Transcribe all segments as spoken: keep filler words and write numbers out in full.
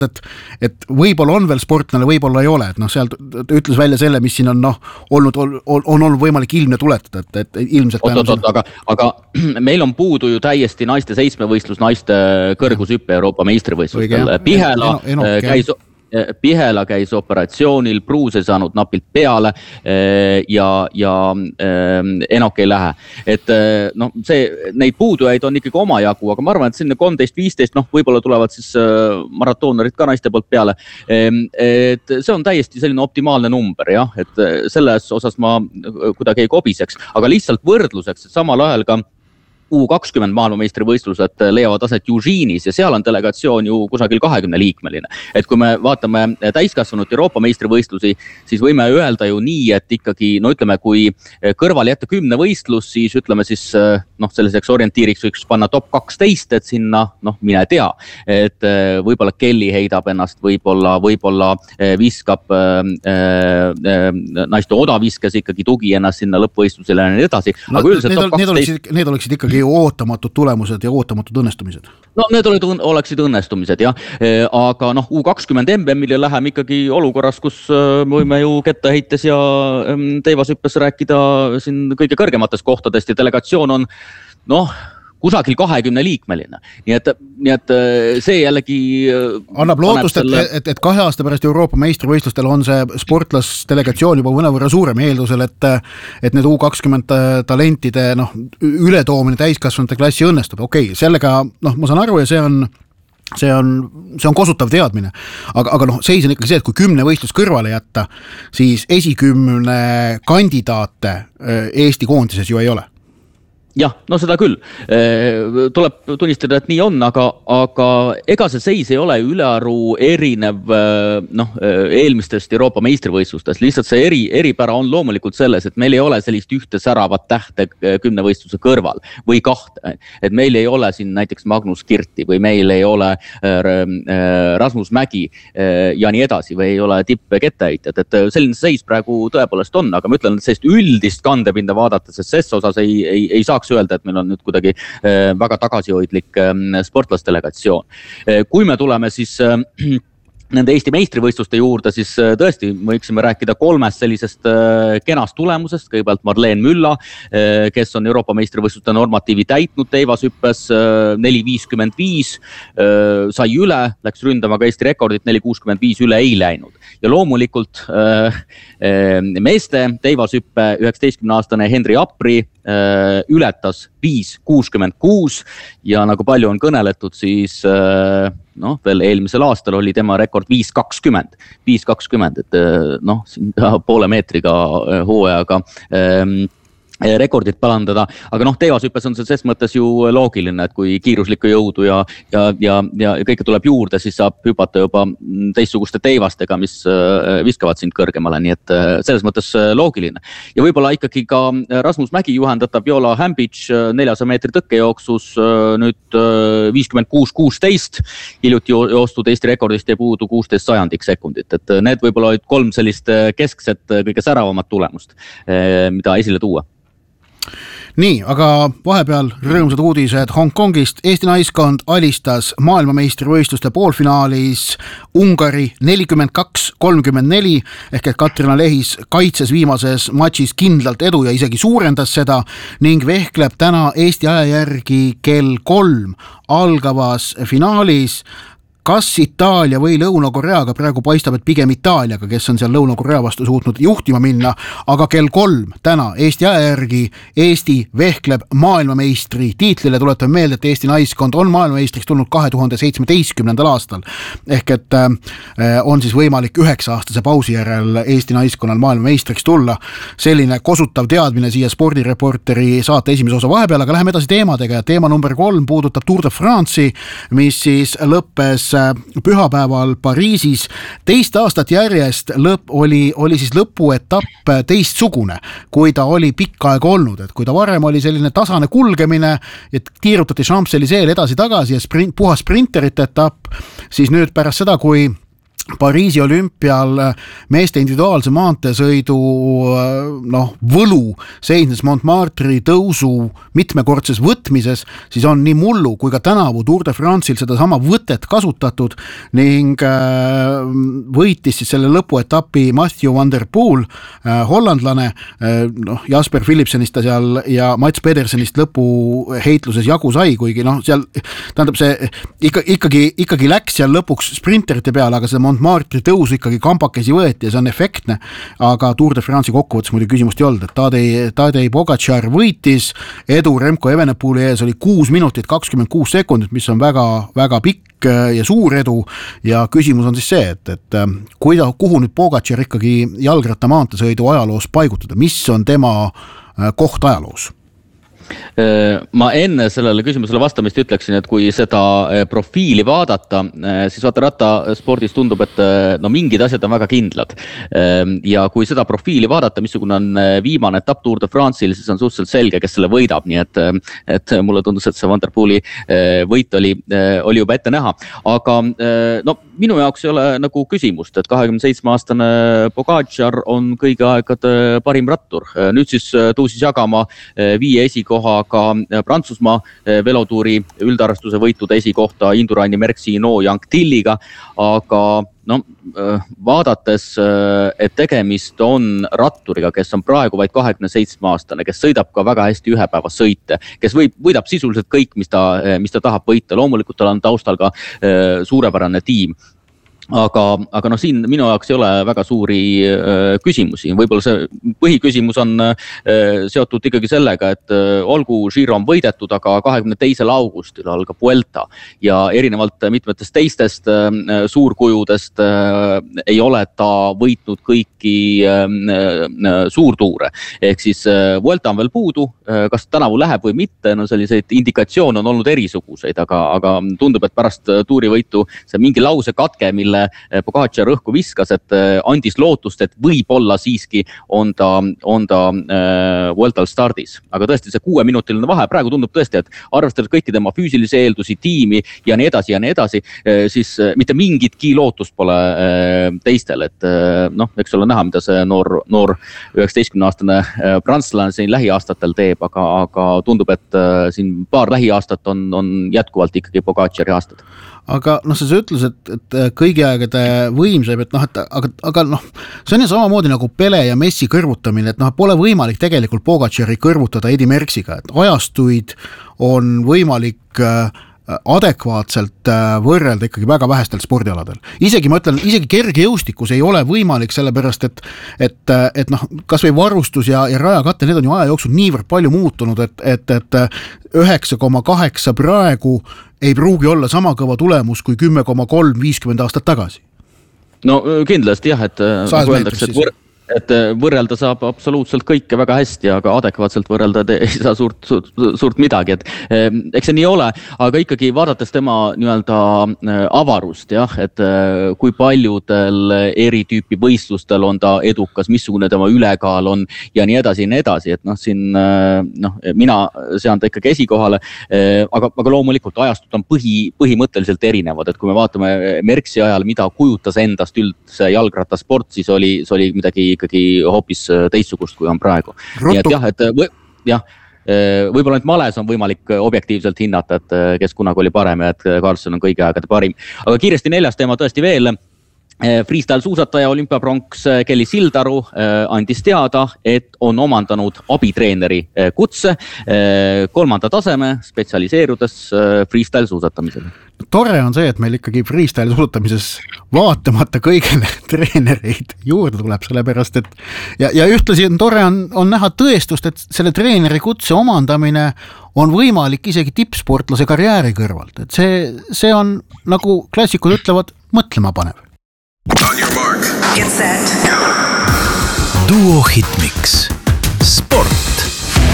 et, et võib-olla on veel sportlane, võib-olla ei ole, et noh, seal ütles välja selle, mis siin on, noh, olnud, on, on olnud võimalik ilmne tuletada, et, et ilmselt oot, oot, oot, aga, aga meil on puudu ju täiesti naiste seitsmevõistlus, naiste kõrgushüppe Euroopa meistrivõistlustel. Pihela eno, eno, käis Pihela käis operatsioonil, Pruus ei saanud napilt peale ja, ja Enok ei lähe. Et no, see, neid puudujaid on ikkagi oma jagu, aga ma arvan, et sinna kolmteist viisteist, noh, võib-olla tulevad siis maratoonerid ka naiste poolt peale. Et see on täiesti selline optimaalne number, jah, et selles osas ma kuidagi ei kobiseks, aga lihtsalt võrdluseks, et samal ajal ka U kakskümmend maailmameistrivõistlused leiavad aset Južiinis ja seal on delegatsioon ju kusagil kahekümne liikmeline. Et kui me vaatame täiskasvanud Euroopa meistrivõistlusi, siis võime öelda ju nii, et ikkagi, no ütleme, kui kõrval jätta kümne võistlus, siis ütleme siis, noh, selliseks orientiiriks võiks panna top kaksteist, et sinna, noh, mine tea, et võib-olla Kelly heidab ennast, võib-olla, võib-olla viskab naiste odaviskes ikkagi tugi ennast sinna lõppvõistlusele ja nii edasi. No, aga need, top need, oleksid, need oleksid ikkagi ootamatud tulemused ja ootamatud õnnestumised. No need oleksid õnnestumised, jah. Aga noh, U kakskümmend M M-ile läheme ikkagi olukorras, kus võime ju kettaheites ja teivashüppes rääkida siin kõige kõrgematest kohtadest ja delegatsioon on, noh, kusagil kahekümne liikmeline. Nii et, nii et see jällegi annab lootust, selle... et, et, et kahe aasta pärast Euroopa meistrivõistlustel on see sportlasdelegatsioon juba mõnevõrra suurem eeldusel, et, et need U kakskümmend talentide noh, ületoomine täiskasvanute klassi õnnestub. Okei, okay, sellega noh, ma saan aru ja see on see on, see on kosutav teadmine. Aga, aga noh, seis on ikkagi see, et kui kümne võistlus kõrvale jätta, siis esikümne kandidaate Eesti koondises ju ei ole. Jah, no seda küll. Tuleb tunnistada, et nii on, aga, aga ega see seis ei ole ülearu erinev noh, eelmistest Euroopa meistrivõistlustest. Lihtsalt see eri, eripära on loomulikult selles, et meil ei ole sellist ühte säravat tähte kümnevõistluse kõrval või kahte. Et meil ei ole siin näiteks Magnus Kirti või meil ei ole Rasmus Mägi ja nii edasi või ei ole tippe kettaheitjad. Et selline seis praegu tõepoolest on, aga ma ütlen, et sellist üldist kandepinda vaadata, sest ses osas ei, ei, ei saa öelda, et meil on nüüd kuidagi väga tagasihoidlik sportlasdelegatsioon. Kui me tuleme siis nende Eesti meistrivõistluste juurde, siis tõesti võiksime rääkida kolmest sellisest kenast tulemusest. Kõigepealt Marleen Mülla, kes on Euroopa meistrivõistluste normatiivi täitnud teivashüppes neli viiskümmend viis, sai üle, läks ründama ka Eesti rekordit neli kuuskümmend viis üle ei läinud. Ja loomulikult meeste teivashüppe üheksateistkümne aastane Henri Apri ületas viis kuuskümmend kuus ja nagu palju on kõneletud, siis noh, veel eelmisel aastal oli tema rekord viis kakskümmend, viis kakskümmend, et noh, poole meetriga hooajaga rekordit palandada, aga noh, teivashüppes on see ses mõttes ju loogiline, et kui kiiruslikku jõudu ja, ja, ja, ja kõike tuleb juurde, siis saab hüpata juba teistsuguste teivastega, mis viskavad sind kõrgemale, nii et selles mõttes loogiline. Ja võib-olla ikkagi ka Rasmus Mägi juhendatav Viola Hambic neljasaja meetri tõkkejooksus nüüd viiskümmend kuus kuusteist, hiljuti joostud Eesti rekordist ja puudu kuusteist sajandik sekundit, et need võib-olla olid kolm sellist keskset kõige säravamat tulemust, mida esile tuua. Nii, aga vahepeal rõõmsad uudised Hongkongist. Eesti naiskond alistas maailmameistrivõistluste poolfinaalis Ungari nelikümmend kaks kolmkümmend neli ehk et Katrina Lehis kaitses viimases matšis kindlalt edu ja isegi suurendas seda ning vehkleb täna Eesti aja järgi kell kolm algavas finaalis. Kas Itaalia või Lõuna-Koreaga, praegu paistab, et pigem Itaaliaga, kes on seal Lõuna-Korea vastu suutnud juhtima minna, aga kell kolm täna Eesti aja järgi Eesti vehkleb maailmameistri tiitlile. Tuletan meelde, et Eesti naiskond on maailmameistriks tulnud kahe tuhande seitsmeteistkümnendal aastal. Ehk et on siis võimalik üheksa aastase pausi järel Eesti naiskonnal maailmameistriks tulla. Selline kosutav teadmine siia spordireporteri saate esimese osa vahepeal, aga läheme edasi teemadega ja teema number kolm puudutab Tour de France'i, mis siis lõppes pühapäeval Pariisis. Teist aastat järjest lõpp oli, oli siis lõpuetapp teistsugune, kui ta oli pikka aega olnud, et kui ta varem oli selline tasane kulgemine, et tiirutati Champs-Élysées edasi tagasi ja sprint, puha sprinterite etapp, siis nüüd pärast seda, kui Pariisi olümpial meeste individuaalse maanteesõidu noh, võlu seisnes Montmartre'i tõusu mitmekordses võtmises, siis on nii mullu kui ka tänavu Tour de France'il seda sama võtet kasutatud ning võitis siis selle lõpuetapi Mathieu van der Poel, hollandlane, noh, Jasper Philipsenist ta seal ja Mats Pedersenist lõpuheitluses jagu sai, kuigi noh, seal tähendab see ikka, ikkagi, ikkagi läks seal lõpuks sprinterite peale, aga seda Montmartre'i tõus ikkagi kampakesi võeti ja see on efektne, aga Tour de France'i kokkuvõttes muidu küsimust ei olnud, et Tadej, Tadej Pogačar võitis, edu Remco Evenepoeli ees oli kuus minutit kakskümmend kuus sekundit, mis on väga, väga pikk ja suur edu ja küsimus on siis see, et, et kuida, kuhu nüüd Pogačar ikkagi jalgratta maanteesõidu ajaloos paigutada, mis on tema koht ajaloos? Ma enne sellele küsimusele vastamist ütleksin, et kui seda profiili vaadata, siis vaata rattaspordis tundub, et no mingid asjad on väga kindlad. Ja kui seda profiili vaadata, missugune on viimane etapp Tour de France'il, siis on suhteliselt selge, kes selle võidab. Nii et, et mulle tundus, et see Van der Poeli võit oli, oli juba ette näha. Aga no, minu jaoks ei ole nagu küsimust, et kahekümne seitsme aastane Pogačar on kõigi aegade parim rattur. Nüüd siis tõusis jagama viie esikoha ka Prantsusmaa velotuuri üldarvestuse võitude esikohta Induraini Merckxi No Young-Tilliga, aga no, vaadates, et tegemist on ratturiga, kes on praegu vaid kahekümne seitsme aastane, kes sõidab ka väga hästi ühepäeva sõite, kes võib, võidab sisuliselt kõik, mis ta, mis ta tahab võita. Loomulikult tal on taustal ka suurepärane tiim. Aga, aga no siin minu jaoks ei ole väga suuri äh, küsimusi. Võib-olla see põhiküsimus on äh, seotud ikkagi sellega, et äh, olgu Giro on võidetud, aga kahekümne teisel augustil algab Vuelta ja erinevalt mitmetest teistest äh, suurkujudest äh, ei ole ta võitnud kõiki äh, äh, suurtuure. Ehk siis äh, Vuelta on veel puudu, äh, kas tänavu läheb või mitte, no selliseid indikatsioone on olnud erisuguseid, aga, aga tundub, et pärast tuurivõitu see mingi lause katke, mille Pogačar õhku viskas, et andis lootust, et võib-olla siiski on ta, on ta äh, Vueltal stardis. Aga tõesti see kuueminutiline vahe praegu tundub tõesti, et arvestades kõiki tema füüsilisi eeldusi, tiimi ja nii edasi ja nii edasi, siis mitte mingitki lootust pole äh, teistel. Et äh, noh, eks ole näha, mida see noor, noor üheksateistkümne aastane äh, prantslane siin lähiaastatel teeb, aga, aga tundub, et äh, siin paar lähiaastat on, on jätkuvalt ikkagi Pogačari aastad. Aga noh, sa ütles, et, et kõigi aegade võimsaib, et noh, et aga, aga noh, see on ju samamoodi nagu Pele ja Messi kõrvutamine, et noh, pole võimalik tegelikult Pogačari kõrvutada Eddie Merckxiga, et ajastuid on võimalik adekvaatselt võrrelda ikkagi väga vähestel spordialadel. Isegi ma ütlen, isegi kergejõustikus ei ole võimalik, sellepärast et, et, et noh, kas või varustus ja, ja rajakatte, need on ju aja jooksul niivõrd palju muutunud, et, et, et üheksa koma kaheksa praegu ei pruugi olla sama kõva tulemus kui kümme koma kolm viiskümmend aastat tagasi. No kindlasti jah, et kui öeldakse, et võr- et võrrelda saab absoluutselt kõike väga hästi, aga adekvaatselt võrrelda ei saa suurt, suurt, suurt midagi, et eks see nii ole, aga ikkagi vaadates tema nii-öelda avarust, jah, et kui paljudel eri tüüpi võistlustel on ta edukas, missugune tema ülekaal on ja nii edasi ja nii edasi, et noh, siin noh, mina sean ta ikkagi esikohale, aga, aga loomulikult ajastud on põhi, põhimõtteliselt erinevad, et kui me vaatame Merckxi ajal, mida kujutas endast üldse jalgrattasport, siis oli, see oli midagi ikkagi hoopis teistsugust, kui on praegu. Nii et jah, et või, jah, võib-olla nüüd males on võimalik objektiivselt hinnata, et kes kunagi oli parem ja et Carlson on kõigi aegade parim. Aga kiiresti neljas teema tõesti veel. Freestyle suusataja olümpiapronks Kelly Sildaru andis teada, et on omandanud abitreeneri kutse kolmanda taseme spetsialiseerudes freestyle suusatamisele. Tore on see, et meil ikkagi freestyle suusatamises vaatamata kõigele treenereid juurde tuleb, sellepärast et ja, ja ühtlasi on tore on, on näha tõestust, et selle treeneri kutse omandamine on võimalik isegi tippsportlase karjääri kõrvalt. Et see, see on, nagu klassikud ütlevad, mõtlema panev. On your mark. Get set. Duo Hitmix. Sport.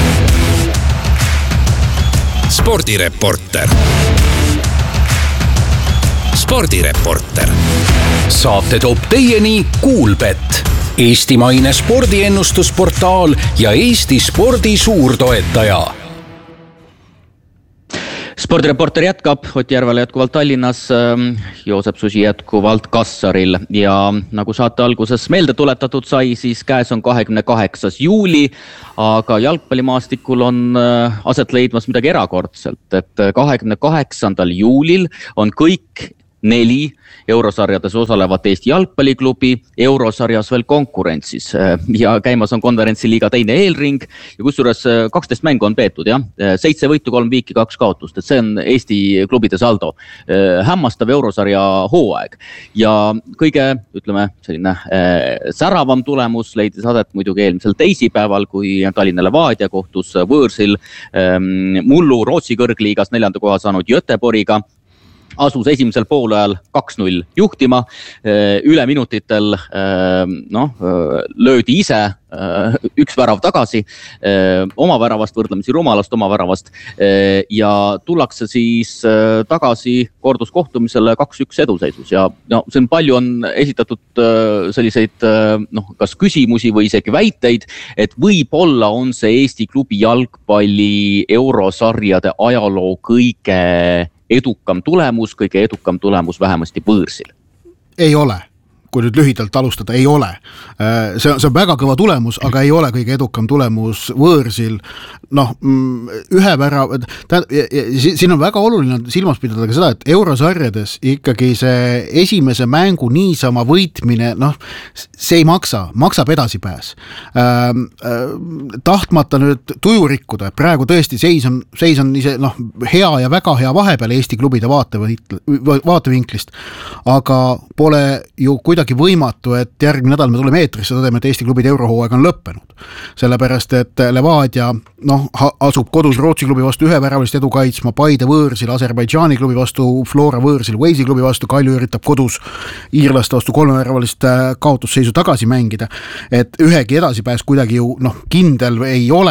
Spordireporter. Spordireporter. Saate toob teieni Kuulbet, eestimaine spordiennustusportaal ja Eesti spordi suurtoetaja. Spordireporter jätkab, Ott Järvela jätkuvalt Tallinnas, Joosep Susi jätkuvalt Kassaril ja nagu saate alguses meelde tuletatud sai, siis käes on kahekümne kaheksas juuli, aga jalgpallimaastikul on aset leidmas midagi erakordselt, et kahekümne kaheksandal juulil on kõik neli eurosarjades osalevat Eesti jalgpalliklubi eurosarjas veel konkurentsis ja käimas on konverentsiliiga teine eelring ja kusjuures kaksteist mängu on peetud, jah, seitse võitu, kolm viiki, kaks kaotust, et see on Eesti klubide saldo. Hämmastav eurosarja hooaeg ja kõige, ütleme, selline säravam tulemus leidis aset muidugi eelmisel teisipäeval, kui Tallinna Levadia kohtus võõrsil mullu Rootsi kõrgliigas neljanda koha saanud Göteborgiga. Asus esimesel poolajal kaks null juhtima, üle minutitel no, löödi ise üks värav tagasi, oma väravast, võrdlemisi rumalast oma väravast ja tullakse siis tagasi korduskohtumisele kaks üks eduseisus ja no, see on palju on esitatud selliseid noh, kas küsimusi või isegi väiteid, et võib-olla on see Eesti klubi jalgpalli eurosarjade ajaloo kõige edukam tulemus, kõige edukam tulemus vähemasti võõrsil. Ei ole. Kui nüüd lühidalt alustada, ei ole. See on, see on väga kõva tulemus, aga ei ole kõige edukam tulemus võõrsil. Noh, ühe vära, siin on väga oluline silmas pidada ka seda, et eurosarjades ikkagi see esimese mängu niisama võitmine, noh, see ei maksa, maksab edasipääs. Tahtmata nüüd tuju rikkuda, praegu tõesti seis on, seis on ise, noh, hea ja väga hea vahepeal Eesti klubide vaatevinklist, aga pole ju kuidagi võimatu, et järgmine nädal me tuleme eetrisse tõdeme, et Eesti klubide eurohooaeg on lõppenud. Sellepärast, et Levadia noh, asub kodus Rootsi klubi vastu ühe väravalist edu kaitsma, Paide võõrsil, Aserbaidžaani klubi vastu, Flora võõrsil, Walesi klubi vastu, Kalju üritab kodus iirlaste vastu kolme väravalist kaotusseisu tagasi mängida. Et ühegi edasipääs kuidagi ju noh, kindel ei ole,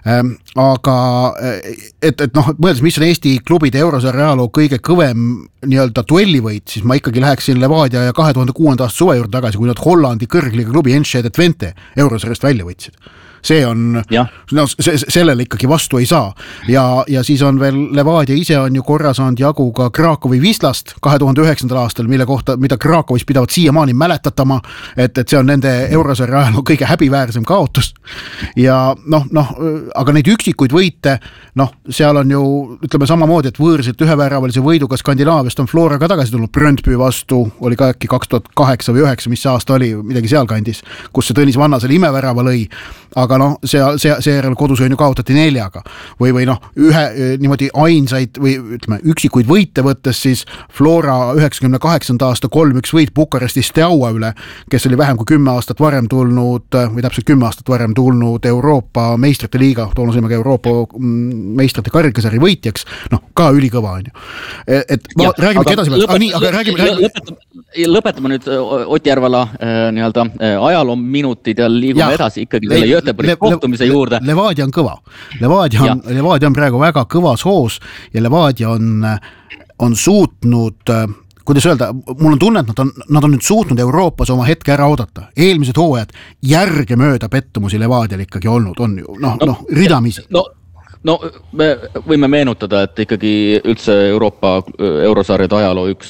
aga et, et noh, mõeldes, mis on Eesti klubide eurosarja ajaloo kõige kõvem nii-öelda duellivõit, siis ma ikkagi läheksin Levadia ja kahe tuhande kuuenda aasta suve juurde tagasi, kui nad Hollandi kõrgliga klubi Enschede Twente eurosarjast välja võtsid. See on, no, see, sellele ikkagi vastu ei saa ja, ja siis on veel Levadia ise on ju korra saanud jagu ka Krakowi Wislast kahe tuhande üheksandal aastal, mille kohta, mida Krakowis pidavad siiamaani mäletatama, et, et see on nende eurosarja ajaloo kõige häbiväärsem kaotus ja noh, noh, aga neid üksikuid võite, noh, seal on ju, ütleme samamoodi, et võõrsilt üheväravalise võiduga Skandinaaviast on Flora ka tagasi tulnud, Brøndby vastu oli ka äkki kaks tuhat kaheksa või üheksa, mis see aasta oli, midagi seal kandis, kus see Tõnis Vanna selle imevärava lõi, aga noh, see, see, seejärel kodus on ju kaotati neljaga või, või noh, ühe niimoodi ainsaid või ütleme, üksikuid võite võttes siis Flora üheksakümne kaheksanda aasta kolm üks võit Bukaresti Steaua üle, kes oli vähem kui kümme aastat varem tulnud või täpselt kümme aastat varem tulnud Euroopa meistrite liiga, toona sõimega Euroopa meistrite karikasari võitjaks, noh, ka ülikõva on ju. Et ma, räägime aga, edasi lõpet, ah, nii, aga räägime, räägime. Lõpetame, lõpetame nüüd Ott Järvela äh, nii-öelda äh, ajaloominutid ja liigume ja, edasi ikkagi selle Göteborgi le, kohtumise juurde. Levadia on kõva. Levadia on, Levadia on praegu väga kõvas hoos ja Levadia on, on suutnud, kuidas öelda, mul on tunne, et nad on, nad on nüüd suutnud Euroopas oma hetke ära oodata. Eelmised hooajad järge mööda pettumusi Levadial ikkagi olnud, on ju, noh, no, noh, ridamisi. No. No me võime meenutada, et ikkagi üldse Euroopa eurosarjade ajaloo üks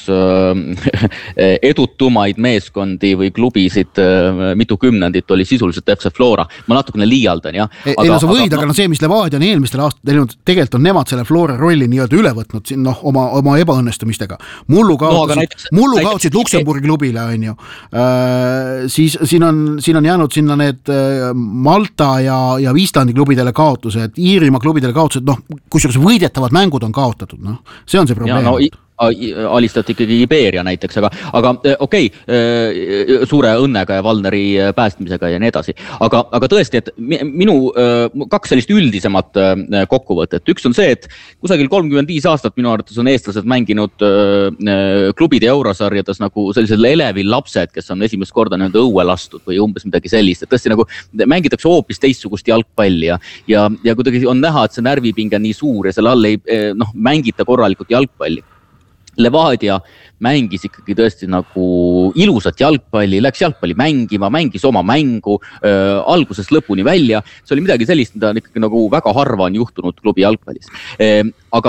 edutumaid meeskondi või klubisid mitu kümnendit oli sisuliselt F C Flora. Ma natukene liialdan, jah. Aga, ei no sa võid, aga, aga no see, mis Levadia on eelmistel aastatel, tegelikult on nemad selle Flora rolli nii-öelda üle võtnud siin, noh, oma, oma ebaõnnestumistega. Mullu kaotasid, no, näiteks, mullu kaotasid näiteks, Luksemburgi klubile, on ju. Äh, siis siin on, siin on jäänud sinna need Malta ja, ja Islandi klubidele kaotused, Iirimaa klubidele kaotused, noh, kusjuures võidetavad mängud on kaotatud, noh, see on see probleem. Ja, no, alistati ikkagi Iberia näiteks, aga, aga okei, okay, suure õnnega ja Valneri päästmisega ja nii edasi. Aga, aga tõesti, et minu kaks sellist üldisemat kokkuvõtet. Üks on see, et kusagil kolmkümmend viis aastat minu arvates on eestlased mänginud klubide eurosarjades nagu sellisel elevil lapsed, kes on esimest korda nende õue lastud või umbes midagi sellist. Et tõesti nagu mängitakse hoopis teistsugust jalgpalli ja, ja, ja kuidagi on näha, et see närvipinge on nii suur ja selle all ei noh, mängita korralikult jalgpalli. Levadia mängis ikkagi tõesti nagu ilusat jalgpalli, läks jalgpalli mängima, mängis oma mängu äh, algusest lõpuni välja. See oli midagi sellist, mida ikkagi nagu väga harva on juhtunud klubi jalgpallis. Äh, aga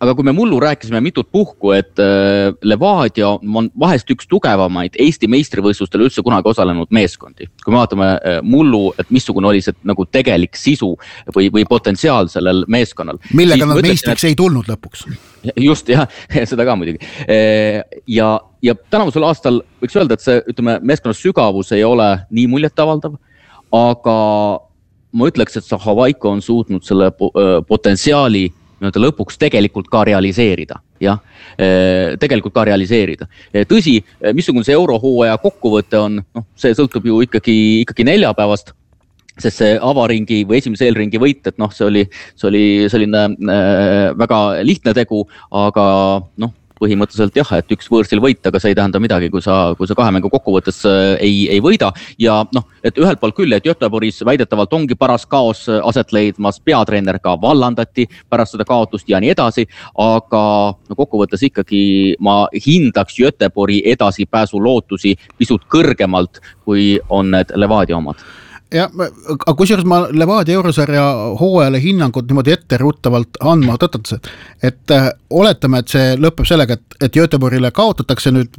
aga kui me mullu rääkisime mitut puhku, et Levadia on vahest üks tugevamaid Eesti meistrivõistlustel üldse kunagi osalenud meeskondi. Kui me vaatame mullu, et missugune oli see nagu tegelik sisu või, või potentsiaal sellel meeskonnal. Millega nad meistriks ei tulnud lõpuks. Just, jah, seda ka muidugi. Ja, ja tänavusel aastal võiks öelda, et see ütleme, meeskonna sügavus ei ole nii muljetavaldav, aga ma ütleks, et Zahhovaiko on suutnud selle potentsiaali lõpuks tegelikult ka realiseerida. Ja, tegelikult ka realiseerida. Tõsi, missugune see eurohooaja kokkuvõte on, no, see sõltub ju ikkagi, ikkagi neljapäevast, sest see avaringi või esimese eelringi võit, et noh, see oli, see oli selline äh, väga lihtne tegu, aga noh, põhimõtteliselt jah, et üks võõrsil võit, aga see ei tähenda midagi, kui sa, kui sa kahe mängu kokkuvõttes ei, ei võida. Ja noh, et ühelt poolt küll, et Göteborgis väidetavalt ongi paras kaos aset leidmas, peatreener ka vallandati pärast seda kaotust ja nii edasi, aga no, kokkuvõttes ikkagi ma hindaks Göteborgi edasipääsu lootusi pisut kõrgemalt, kui on need Levadia omad. Ja, aga kusjuures ma Levadia eurosarja hooajale hinnangut niimoodi etteruttavalt andma tõtades, et, et äh, oletame, et see lõpeb sellega, et, et Göteborgile kaotatakse nüüd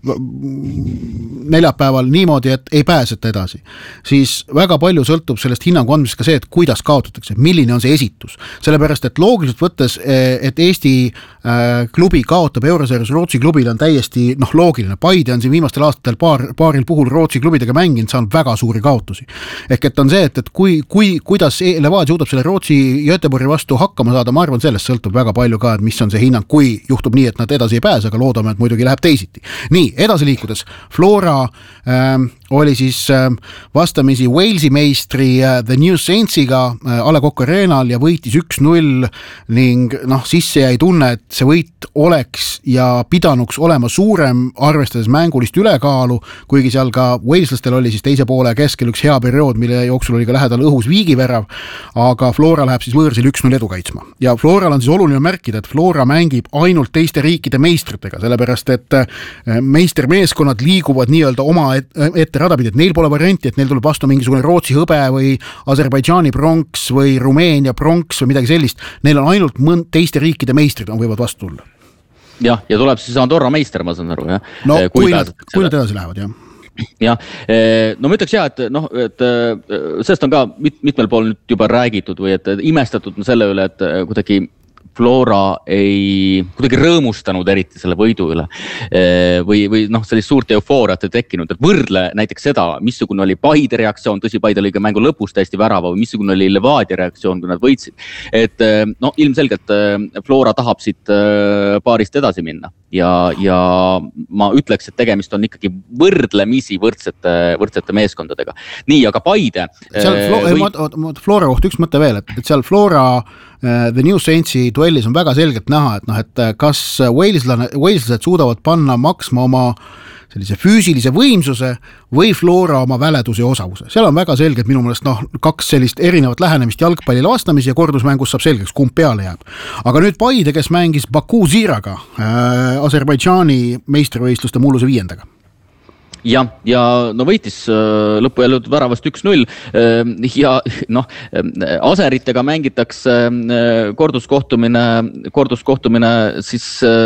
neljapäeval niimoodi, et ei pääseta edasi. Siis väga palju sõltub sellest hinnangu andmisest ka see, et kuidas kaotatakse, milline on see esitus. Sellepärast, et loogiliselt võttes, et Eesti äh, klubi kaotab eurosarjas Rootsi klubile on täiesti noh, loogiline. Paide on siin viimastel aastatel paar, paaril puhul Rootsi klubidega mänginud, saanud väga suuri kaotusi. Ehk et on see, et, et kui, kui, kuidas Levadia suudab selle Rootsi Göteborgi vastu hakkama saada, ma arvan, sellest sõltub väga palju ka, et mis on see hinnang, kui juhtub nii, et nad edasi ei pääse, aga loodame, et muidugi läheb teisiti. Nii, edasi liikudes, Flora ähm, oli siis ähm, vastamisi Walesi meistri äh, The New Saintsiga äh, A Le Coq Arenal ja võitis üks null ning noh, sisse jäi tunne, et see võit oleks ja pidanuks olema suurem, arvestades mängulist ülekaalu, kuigi seal ka Waleslastel oli siis teise poole keskel üks hea periood, mille jooksul oli ka lähedal õhus viigivärav, aga Flora läheb siis võõrsil üks null edu kaitsma. Ja Floral on siis oluline märkida, et Flora mängib ainult teiste riikide meistritega, sellepärast et meistermeeskonnad liiguvad nii-öelda oma ette radapidi, et neil pole varianti, et neil tuleb vastu mingisugune Rootsi hõbe või Aserbaidžaani pronks või Rumeenia pronks või midagi sellist. Neil on ainult mõnd teiste riikide meistrid on võivad vastu tulla. Jah, ja tuleb siis Andorra meister, ma saan aru, jah? No, kui, kui, nad, kui nad edasi lähevad, jah. Ja, no ma ütleks jah, et, noh, et sellest on ka mit, mitmel pool nüüd juba räägitud või et imestatud selle üle, et kuidagi Flora ei kuidagi rõõmustanud eriti selle võidu üle või, või noh, sellist suurt eufooriat ei tekkinud, et võrdle näiteks seda, missugune oli Paide reaktsioon, tõsi Paide oli ka mängu lõpus täiesti värava või missugune oli Levadia reaktsioon, kui nad võitsid. Et no, ilmselgelt Flora tahab siit paarist edasi minna ja, ja ma ütleks, et tegemist on ikkagi võrdlemisi võrdsete, võrdsete meeskondadega. Nii, aga Paide seal Flo- või... Flora kohta üks mõte veel, et, et seal Flora The New Saintsi duellis on väga selgelt näha, et noh, et kas Waleslased suudavad panna maksma oma sellise füüsilise võimsuse või Flora oma väleduse ja osavuse. Seal on väga selgelt minu meelest noh, kaks sellist erinevat lähenemist jalgpallile vastamise ja kordusmängus saab selgeks, kumb peale jääb. Aga nüüd Paide, kes mängis Baku Ziraga äh, Aserbaidžaani meistrivõistluste mulluse viiendaga. Ja, ja no võitis lõppu jälle väravast üks null ja noh, aseritega mängitakse korduskohtumine, korduskohtumine siis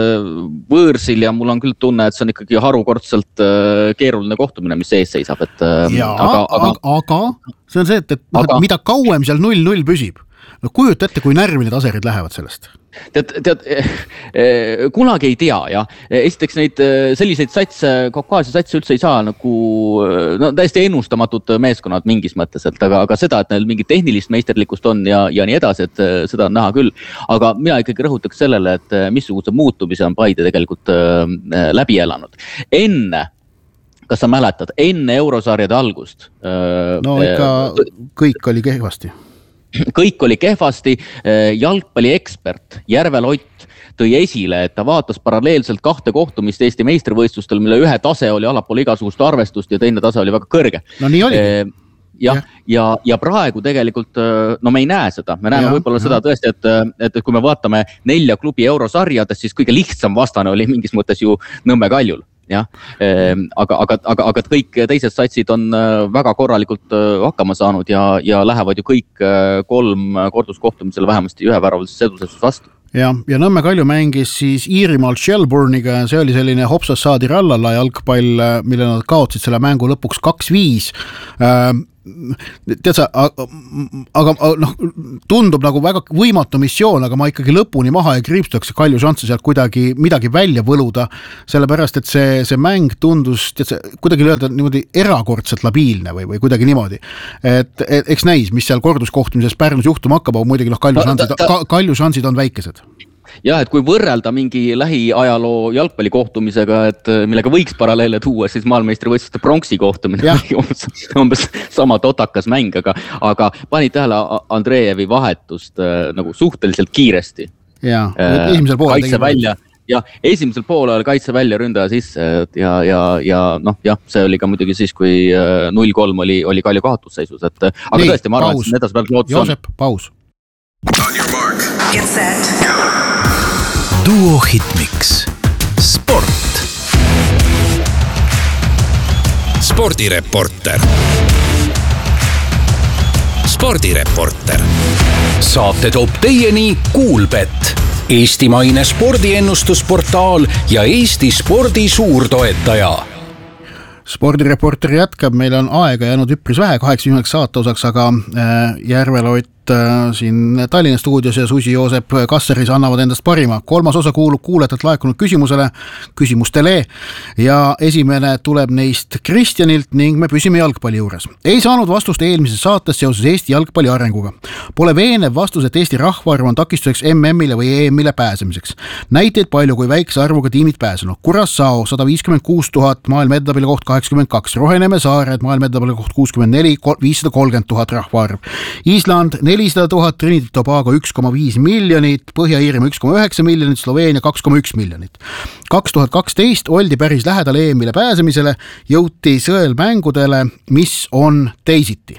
võõrsil ja mul on küll tunne, et see on ikkagi harukordselt keeruline kohtumine, mis ees seisab. Et, ja, aga, aga, aga see on see, et, et, aga, et mida kauem seal null null püsib, no kujut ette, kui närvi need aserid lähevad sellest. Tead, tead, kunagi ei tea, jah. Esiteks neid selliseid satse, Kaukaasia satse üldse ei saa nagu, no täiesti ennustamatud meeskonnad mingis mõttes, et aga, aga seda, et neil mingi tehnilist meisterlikkust on ja, ja nii edasi, et seda on näha küll. Aga mina ikkagi rõhutaks sellele, et missuguse muutumise on Paide tegelikult läbi elanud. Enne, kas sa mäletad, enne eurosarjade algust? No ikka kõik oli kehvasti. Kõik oli kehvasti, jalgpalli ekspert Järvel Ott tõi esile, et ta vaatas paralleelselt kahte kohtumist Eesti meistrivõistlustel, mille ühe tase oli alapool igasugust arvestust ja teine tase oli väga kõrge. No nii oli. Ja, ja, ja praegu tegelikult, no me ei näe seda, me näeme ja, võib-olla ja. seda tõesti, et, et kui me vaatame nelja klubi eurosarjades, siis kõige lihtsam vastane oli mingis mõttes ju Nõmme Kaljul. Ja, aga, aga, aga, aga kõik teised satsid on väga korralikult hakkama saanud ja, ja lähevad ju kõik kolm korduskohtumisele vähemasti ühe väravalises edusesus vastu. ja, ja Nõmme Kalju mängis siis Iirimaal Shelbourne'iga ja see oli selline hopsas saadi rallala jalgpall, mille nad kaotsid selle mängu lõpuks kaks viis. Tead sa, aga noh, tundub nagu väga võimatu missioon, aga ma ikkagi lõpuni maha ei kriipstaks Kalju šansse sealt kuidagi midagi välja võluda, sellepärast et see, see mäng tundus tead sa, kuidagi lööda niimoodi erakordselt labiilne või, või kuidagi niimoodi. Et, et eks näis, mis seal korduskohtumises Pärnus juhtuma hakkab, aga muidugi noh, Kalju šansid, ka, Kalju šansid on väikesed. Ja, et kui võrrelda mingi lähiajaloo jalgpalli kohtumisega, et millega võiks paralleele tuua, siis maailmameistrivõistluste pronksi kohtumine umbes, umbes sama totakas mäng, aga, aga pani tähele Andreevi vahetust äh, nagu suhteliselt kiiresti. Ja, esimesel poolel kaitse välja, ja esimesel poolel kaitse välja ründaja sisse ja, ja, ja noh, jah, see oli ka muidugi siis, kui null kolm oli, oli Kalju kaotusseisus, et aga nii, tõesti, ma arvan, et edasi pealt lootus on. Joosep, paus. On your mark. Get set. Duo Hitmix. Sport. Spordireporter. Spordireporter. Saate toob teieni Kuulbett, eestimaine spordiennustusportaal ja Eesti spordi suurtoetaja. Spordireporter jätkab, meil on aega jäänud üpris vähe kaheksakümneks saate osaks, aga Järvelott siin Tallinna stuudios ja Susi Joosep Kasseris annavad endast parima. Kolmas osa kuulub kuulajatelt laekunud küsimusele, küsimustele ja esimene tuleb neist Kristjanilt ning me püsime jalgpalli juures. Ei saanud vastust eelmises saates seoses Eesti jalgpalli arenguga. Pole veenev vastus, et Eesti rahvaarv on takistuseks M M-ile või E M-ile pääsemiseks. Näiteid palju, kui väikse arvuga tiimid pääsenud. Curaçao sada viiskümmend kuus tuhat, maailma edabile koht kaheksakümmend kaks, Roheneme saared, maailma edabile koht kuuskümmend neli, viissada kolmkümmend tuhat rahvaarv. Island nelisada tuhat, Trinidad Tobago üks koma viis miljonit, Põhja-Iirimaa üks koma üheksa miljonit, Sloveenia kaks koma üks miljonit. kaks tuhat kaksteist oldi päris lähedal E M-ile pääsemisele, jõuti sõelmängudele, mis on teisiti.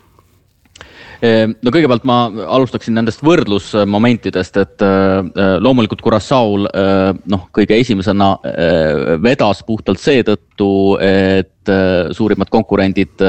No kõigepealt ma alustaksin nendest võrdlusmomentidest, et loomulikult Curaçao'l noh, kõige esimesena vedas puhtalt seetõttu, et suurimad konkurendid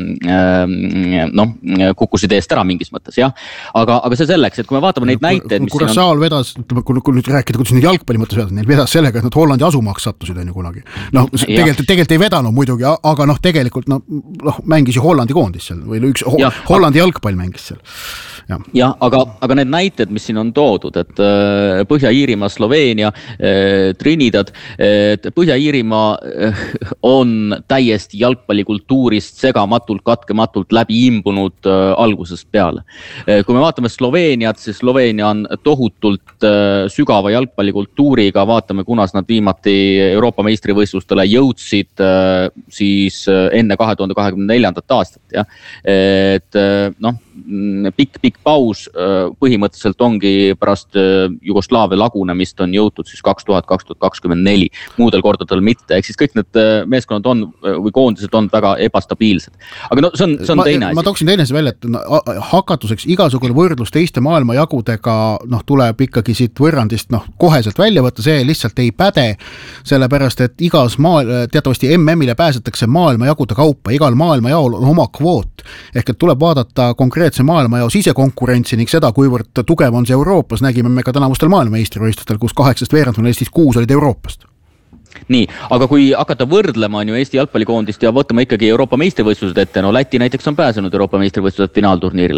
noh, kukkusid eest ära mingis mõttes, jah. Aga, aga see selleks, et kui me vaatame neid näiteid, mis Curaçao'l vedas, kui, kui nüüd rääkida, kuidas nüüd jalgpalli mõttes vedas, neil vedas sellega, et nad Hollandi asumaks sattusid on ju kunagi. Noh, tegelikult, tegelikult ei vedanud muidugi, aga noh, tegelikult noh, mängis ju Hollandi koondis seal või üks ho- Hollandi jalgpall mängis seal. Ja, ja aga, aga need näited, mis siin on toodud, et Põhja-Iirimaa, Sloveenia, Trinidad, et Põhja-Iirimaa on täiesti jalgpallikultuurist segamatult, katkematult läbi imbunud algusest peale. Kui me vaatame Sloveeniat, siis Sloveenia on tohutult sügava jalgpallikultuuriga, vaatame, kunas nad viimati Euroopa meistrivõistlustele jõudsid siis enne kahe tuhande kahekümne neljandat aastat. Ja? Et noh, pikk, pikk paus põhimõtteliselt ongi pärast Jugoslaavia lagunemist on jõutud siis kaks tuhat kakskümmend neli, muudel kordadel mitte, ehk siis kõik need meeskonnad on või koondised on väga ebastabiilsed. Aga no see on, see on ma, teine asi. Ma tooksin teine asi välja, et hakatuseks igasugune võrdlus teiste maailma jagudega noh, tuleb ikkagi siit võrrandist noh, koheselt välja võtta, see lihtsalt ei päde, sellepärast, et igas maal, teatavasti M M-ile pääsetakse maailma jagude kaupa, igal maailma jaol on oma kvoot, ehk et tuleb vaadata konkreetse maailma jao sisekonkurentsi ning seda, kuivõrd tugev on see Euroopas, nägime me ka tänavustel maailmameistrivõistlustel, kus kaheksast veerandfinalistist kuus olid Euroopast. Nii, aga kui hakata võrdlema on ju Eesti jalgpallikoondist ja võtame ikkagi Euroopa meistrivõistlused ette, no Läti näiteks on pääsenud Euroopa meistrivõistlused finaalturniirile.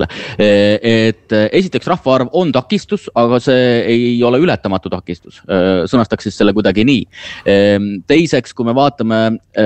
Et esiteks rahvaarv on takistus, aga see ei ole ületamatu takistus. Sõnastaks siis selle kuidagi nii. Teiseks, kui me vaatame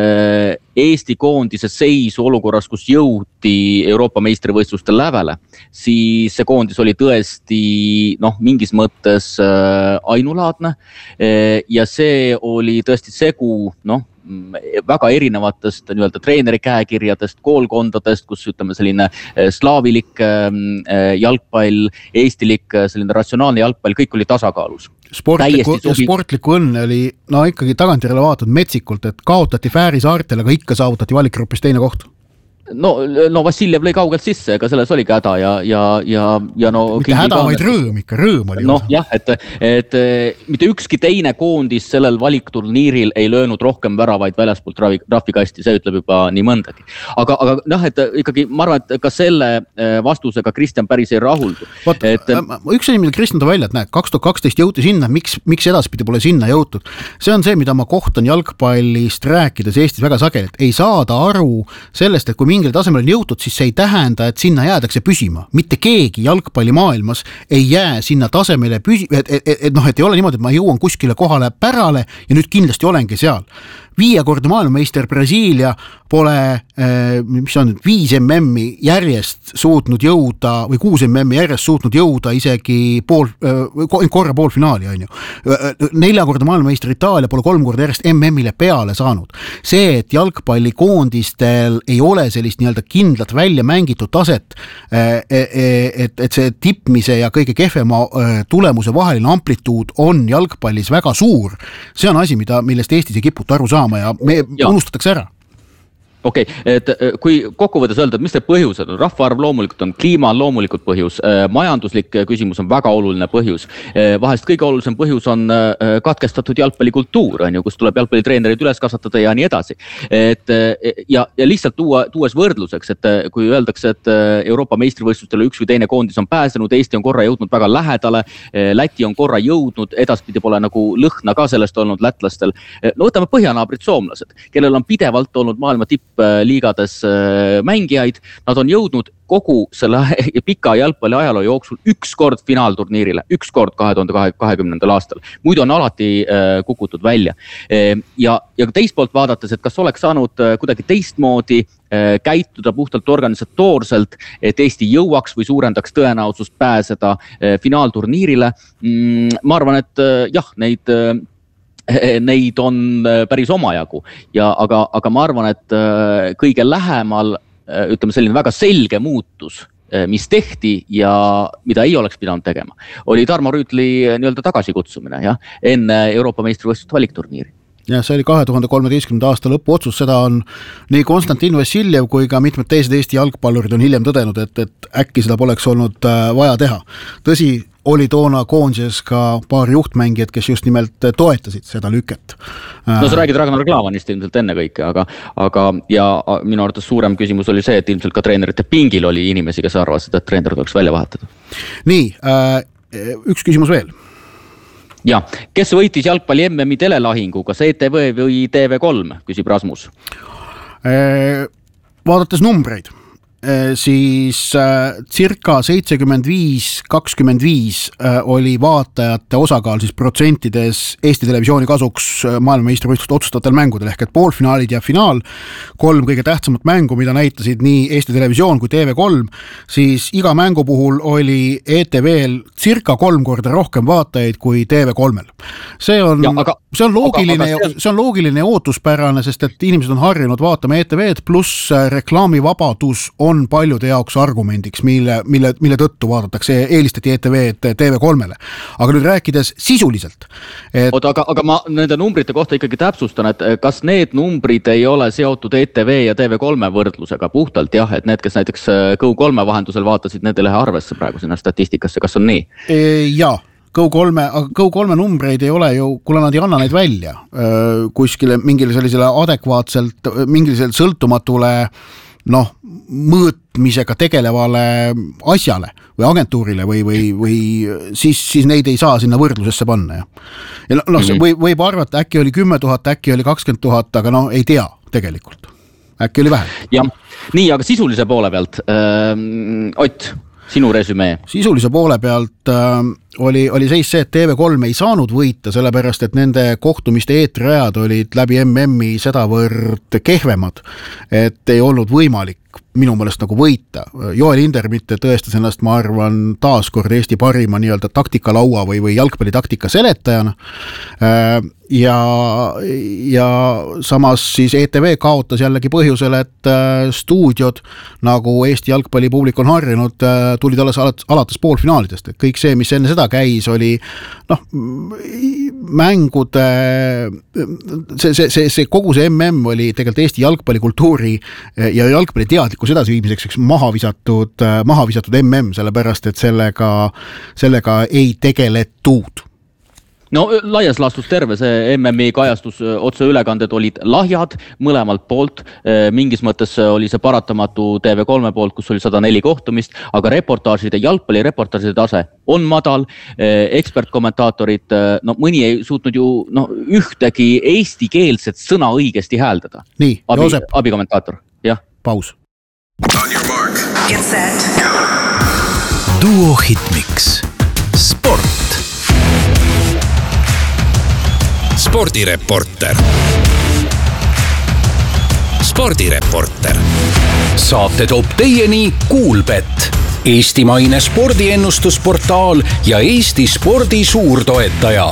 Eesti koondise seisu olukorras, kus jõuti Euroopa meistrivõistluste lävele, siis see koondis oli tõesti noh, mingis mõttes ainulaadne ja see oli tõesti segu noh, väga erinevatest nii-öelda treeneri käekirjadest, koolkondadest, kus ütleme selline slaavilik jalgpall, eestilik selline ratsionaalne jalgpall, kõik oli tasakaalus. Sportliku, sobi... sportliku õnne oli no ikkagi tagantjärele vaatad metsikult, et kaotati Fääri saartel, aga ikka saavutati valikgrupis teine koht. no, no Vassiljev lõi kaugelt sisse, ega selles oligi häda ja, ja, ja, ja no... mitte häda, vaid rõõm ikka, rõõm oli. Noh jah, et, et mitte ükski teine koondis sellel valikturniiril ei löönud rohkem väravaid väljaspoolt rahvikasti, see ütleb juba nii mõndagi. Aga, aga noh, et ikkagi ma arvan, et ka selle vastusega Kristjan päris ei rahuldu. Vaat, et... üks asi, mida Kristjan ta välja, et näed, kaks tuhat kaksteist jõuti sinna, miks, miks edaspidi pole sinna jõutud. See on see, mida ma kohtan jalgpallist rääkides Eestis väga sageli, et ei saada aru sellest, et kui mingil tasemel on jõutud, siis see ei tähenda, et sinna jäädakse püsima. Mitte keegi jalgpallimaailmas ei jää sinna tasemele püsima, et, et, et, et noh, et ei ole niimoodi, et ma jõuan kuskile kohale pärale ja nüüd kindlasti olengi seal. Viiekordne maailmameister Brasiilia pole, mis on viis MM-i järjest suutnud jõuda või kuus MM-i järjest suutnud jõuda isegi pool, korra poolfinaali on ju. Neljakordne maailmameister Itaalia pole kolm korda järjest MM-ile peale saanud. See, et jalgpallikoondistel ei ole sellist nii-öelda kindlat välja mängitud taset, et, et see tippmise ja kõige kehvema tulemuse vaheline amplituud on jalgpallis väga suur. See on asi, mida, millest Eestis ei kiputa aru saama ja me ja. unustatakse ära. Okei, okay, et kui kokkuvõttes öelda, et mis see põhjused on, rahvaarv loomulikult on, kliima on loomulikult põhjus, majanduslik küsimus on väga oluline põhjus, vahest kõige olulisem põhjus on katkestatud jalgpallikultuur, on ju, kus tuleb jalgpallitreenerid üles kasvatada ja nii edasi. Et, ja, ja lihtsalt tuua, tuues võrdluseks, et kui öeldakse, et Euroopa meistrivõistlustele üks või teine koondis on pääsenud, Eesti on korra jõudnud väga lähedale, Läti on korra jõudnud, edaspidi pole nagu lõhna ka sellest olnud lätlastel. No võtame põhjanaabrid soomlased, kellel on pidevalt olnud maailma tipp liigades mängijaid, nad on jõudnud kogu selle pika jalgpalli ajaloo jooksul üks kord finaalturniirile, üks kord kahe tuhande kahekümnendal aastal. Muidu on alati kukutud välja. Ja, ja teist poolt vaadates, et kas oleks saanud kuidagi teistmoodi käituda puhtalt organisatoorselt, et Eesti jõuaks või suurendaks tõenäosust pääseda finaalturniirile. Ma arvan, et jah, neid neid on päris omajagu ja aga, aga ma arvan, et kõige lähemal, ütleme selline väga selge muutus, mis tehti ja mida ei oleks pidanud tegema, oli Tarmo Rüütli nii-öelda tagasikutsumine ja, enne Euroopa meistrivõistluste valikturniiri. Ja see oli kahe tuhande kolmeteistkümnenda aasta lõpuotsus, seda on nii Konstantin Vassiljev kui ka mitmed teised Eesti jalgpallurid on hiljem tõdenud, et, et äkki seda poleks olnud vaja teha. Tõsi, oli toona koondises ka paar juhtmängijad, kes just nimelt toetasid seda lüket. No sa räägid Ragnar Klavanist ilmselt enne kõike, aga, aga ja minu arvates suurem küsimus oli see, et ilmselt ka treenerite pingil oli inimesi, kes arvasid, et treener tuleks välja vahetada. Nii, üks küsimus veel. Ja, kes võitis jalgpalli M M-i telelahingu, kas E T V või T V kolm, küsib Rasmus? Vaadates numbreid, siis circa seitsekümmend viis kakskümmend viis oli vaatajate osakaal siis protsentides Eesti televisiooni kasuks maailmameistrivõistluste otsustavatel mängudel ehk et poolfinaalid ja finaal, kolm kõige tähtsamat mängu, mida näitasid nii Eesti televisioon kui T V kolm, siis iga mängu puhul oli E T V-l circa kolm korda rohkem vaatajaid kui T V kolmel. See on, ja, aga, see on loogiline, aga, aga see... see on loogiline ja ootuspärane, sest et inimesed on harjunud vaatama E T V-d pluss reklaamivabadus on paljude jaoks argumendiks, mille, mille, mille tõttu vaadatakse, eelistati E T V-d T V kolmele. Aga nüüd rääkides sisuliselt. Et... Oota, aga, aga ma nende numbrite kohta ikkagi täpsustan, et kas need numbrid ei ole seotud E T V ja T V kolme võrdlusega puhtalt, jah, et need, kes näiteks Go kolme vahendusel vaatasid, need ei lähe arvesse praegu sinna statistikasse, kas on nii? E, jaa. Go kolme, aga Go kolme numbreid ei ole ju, kuna nad ei anna neid välja kuskile mingile sellisele adekvaatselt, mingile sõltumatule noh, mõõtmisega tegelevale asjale või agentuurile või, või, või siis, siis neid ei saa sinna võrdlusesse panna. Ja, ja noh, mm-hmm. võib, võib arvata, äkki oli kümme tuhat, äkki oli kakskümmend tuhat, aga noh, ei tea tegelikult. Äkki oli vähe. Ja, nii, aga sisulise poole pealt, ähm, Ott, sinu resümee? Sisulise poole pealt äh, oli, oli seis see, et T V kolm ei saanud võita, sellepärast, et nende kohtumiste eetrajad olid läbi M M-i sedavõrd kehvemad, et ei olnud võimalik minu meelest nagu võita. Joel Indermitte tõestas ennast, ma arvan, taaskord Eesti parima nii-öelda taktikalaua või, või jalgpallitaktika seletajana. Ja, ja samas siis E T V kaotas jällegi põhjusel, et stuudiod, nagu Eesti jalgpallipublik on harjunud, tulid alles alates poolfinaalidest. Et kõik see, mis enne seda käis, oli noh, mängude, see, see, see, see kogu see M M oli tegelikult Eesti jalgpallikultuuri ja jalgpalli teadlikkus edasiviimiseks üks maha visatud, maha visatud M M, sellepärast et sellega, sellega ei tegeletud. No laias laastus terve see M M-i kajastus, otseülekanded olid lahjad mõlemalt poolt, mingis mõttes oli see paratamatu T V kolme poolt, kus oli sada neli kohtumist, aga reportaažide, jalgpalli reportaažide tase on madal, ekspertkommentaatorid, no mõni ei suutnud ju no, ühtegi eestikeelset sõna õigesti hääldada. Nii, Abi, Joosep. Abikommentaator, jah. Paus. On your mark. Get set. Duo Hitmix. Sport. Spordireporter. Spordireporter. Saate toob teieni Kuulbet, eestimaine spordiennustusportaal ja Eesti spordi suurtoetaja.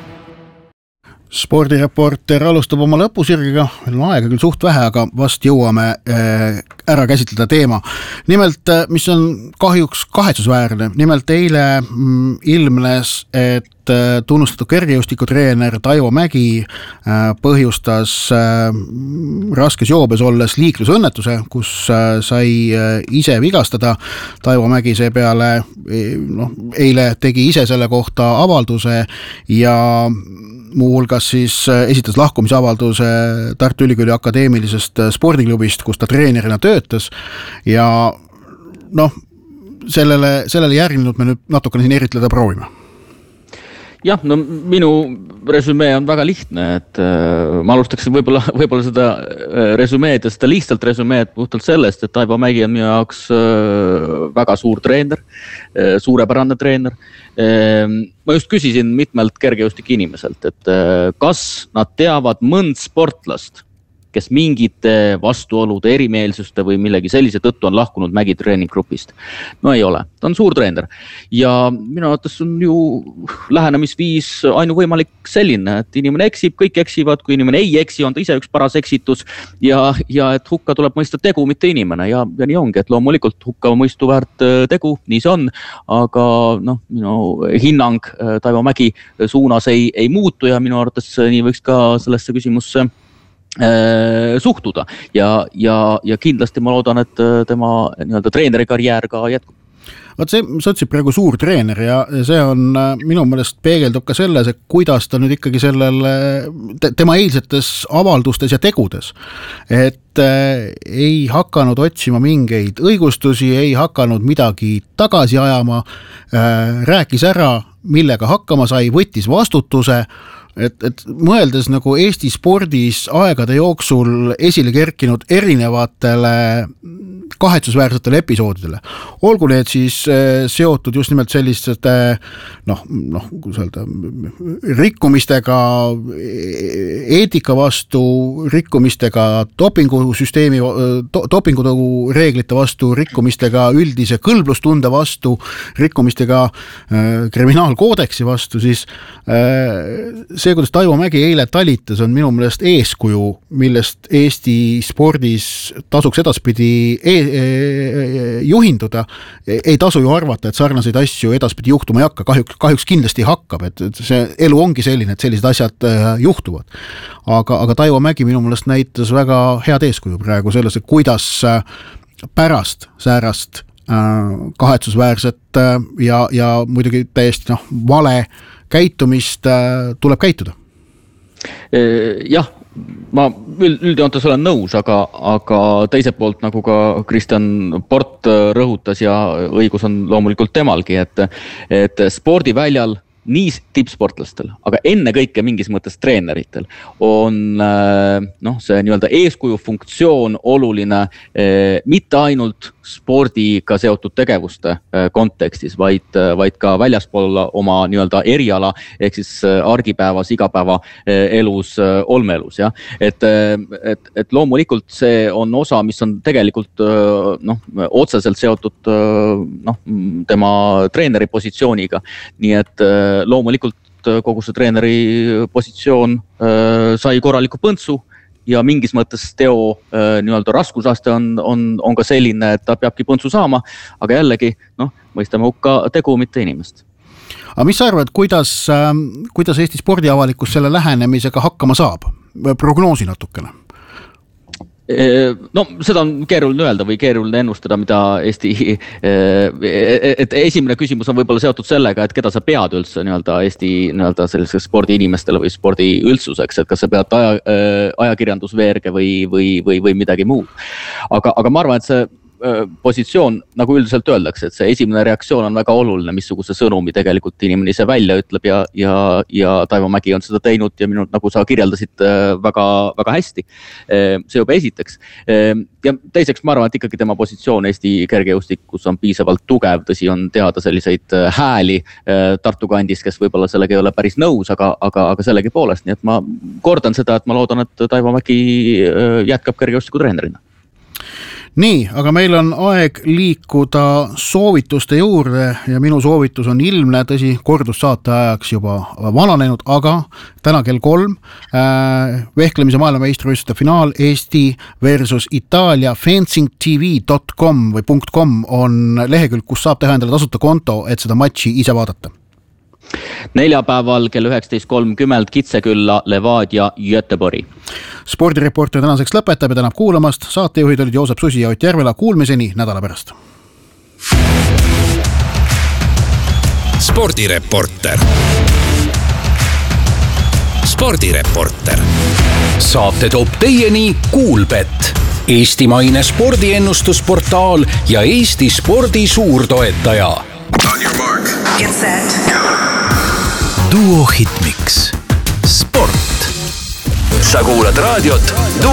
Spordireporter alustab oma lõpusirgiga, meil on aega küll suht vähe, aga vast jõuame ära käsitleda teema. Nimelt, mis on kahjuks kahetsusväärne, nimelt eile ilmnes, et tunnustatud kergejõustikutreener Taivo Mägi põhjustas raskes joobes olles liiklusõnnetuse, kus sai ise vigastada. Taivo Mägi seepeale no, eile tegi ise selle kohta avalduse ja muuhulgas siis esitas lahkumisavalduse Tartu Ülikooli akadeemilisest spordiklubist, kus ta treenerina töötas ja noh, sellele, sellele järgnenud me nüüd natukene siin eritleda proovime. Jah, no minu resümee on väga lihtne, et äh, ma alustaksin võib-olla, võib-olla seda äh, resümeed ja seda lihtsalt resümeed puhtalt sellest, et Taivo Mägi on minu jaoks äh, väga suur treener, äh, suurepärane treener. Äh, ma just küsisin mitmelt kergejõustik inimeselt, et äh, kas nad teavad mõnd sportlast, kes mingite vastuolude, erimeelsuste või millegi sellise tõttu on lahkunud Mägi treeninggrupist. No ei ole, ta on suur treener ja minu arvates on ju lähenemisviis ainuvõimalik selline, et inimene eksib, kõik eksivad, kui inimene ei eksi, on ta ise üks paras eksitus ja, ja et hukka tuleb mõista tegu, mitte inimene ja, ja nii ongi, et loomulikult hukka mõistu väärt tegu, nii see on, aga noh, minu hinnang Taivo Mägi suunas ei, ei muutu ja minu arvates nii võiks ka sellesse küsimusse suhtuda ja, ja, ja kindlasti ma loodan, et tema nii-öelda treeneri karjäär ka jätkub. Vaat see, sa ütlesid praegu suur treener ja see on minu meelest peegeldub ka selles, et kuidas ta nüüd ikkagi sellele tema eilsetes avaldustes ja tegudes, et ei hakanud otsima mingeid õigustusi, ei hakanud midagi tagasi ajama, rääkis ära, millega hakkama sai, võttis vastutuse. Et, et mõeldes nagu Eesti spordis aegade jooksul esile kerkinud erinevatele kahetsusväärsetele episoodidele. Olgu need siis seotud just nimelt selliste noh, noh, kuidas öelda, rikkumistega eetika vastu, rikkumistega dopingusüsteemi, dopingutogu reeglite vastu, rikkumistega üldise kõlblustunde vastu, rikkumistega kriminaalkoodeksi vastu, siis see, kuidas Taivo Mägi eile talitas, on minu meelest eeskuju, millest Eesti spordis tasuks edaspidi e e juhinduda. Ei tasu ju arvata, et sarnaseid asju edaspidi juhtuma ei hakka, kahjuks, kahjuks kindlasti hakkab, et see elu ongi selline, et sellised asjad juhtuvad. Aga, aga Taivo Mägi minu meelest näitas väga head eeskuju praegu selles, et kuidas pärast säärast kahetsusväärset ja, ja muidugi täiesti noh, vale käitumist tuleb käituda. Jah, ma üldjoontes olen nõus, aga, aga teiselt poolt nagu ka Kristjan Port rõhutas ja õigus on loomulikult temalgi, et, et spordiväljal nii tippsportlastel, aga enne kõike mingis mõttes treeneritel on noh, see nii-öelda eeskuju funktsioon oluline mitte ainult spordiga seotud tegevuste kontekstis, vaid, vaid ka väljaspool oma nii-öelda eriala, ehk siis argipäevas, igapäeva elus, olmeelus. Ja? Et, et, et loomulikult see on osa, mis on tegelikult noh, otseselt seotud noh, tema treeneri positsiooniga. Nii et loomulikult kogu see treeneri positsioon sai korraliku põntsu ja mingis mõttes teo nii-öelda raskusaste on, on, on ka selline, et ta peabki põntsu saama, aga jällegi noh, mõistame hukka tegu, mitte inimest. Aga mis sa arvad, kuidas, kuidas Eesti spordiavalikkus selle lähenemisega hakkama saab? Prognoosi natukene. No seda on keeruline öelda või keeruline ennustada, mida Eesti, et esimene küsimus on võib-olla seotud sellega, et keda sa pead üldse nii-öelda Eesti nii-öelda selliseks spordi inimestele või spordi üldsuseks, et kas sa pead aja, ajakirjandusveerge või, või, või, või midagi muud. Aga, aga ma arvan, et see positsioon, nagu üldiselt öeldakse, et see esimene reaktsioon on väga oluline, missuguse sõnumi tegelikult inimene ise välja ütleb ja, ja, ja Taivo Mägi on seda teinud ja minu, nagu sa kirjeldasid väga, väga hästi. See juba esiteks. Ja teiseks ma arvan, et ikkagi tema positsioon Eesti kergejõustikus on piisavalt tugev, tõsi on teada selliseid hääli Tartu kandis, kes võib-olla sellega ei ole päris nõus, aga, aga, aga sellegi poolest. Nii et ma kordan seda, et ma loodan, et Taivo Mägi jätkab kergejõustiku treenerina. Nii, aga meil on aeg liikuda soovituste juurde ja minu soovitus on ilmne, tõsi, kordussaate ajaks juba vananenud, aga täna kell kolm äh, vehklemise maailmameistrijavõistluste finaal Eesti versus Itaalia fencing t v dot com või .com on lehekülg, kus saab teha endale tasuta konto, et seda matši ise vaadata. Neljapäeval kell üheksateist kolmkümmend Kitsekülla, Levadia, Göteborgi. Spordireporter tänaseks lõpetab ja tänab kuulamast. Saatejuhid olid Joosep Susi ja Ott Järvela. Kuulmiseni nädala pärast. Spordireporter. Spordireporter. Saate toob teieni Kuulbett, eestimaine spordiennustusportaal ja Eesti spordi suurtoetaja. On your mark. Get set. Duo Hitmix. Sport. Sa kuulad raadiot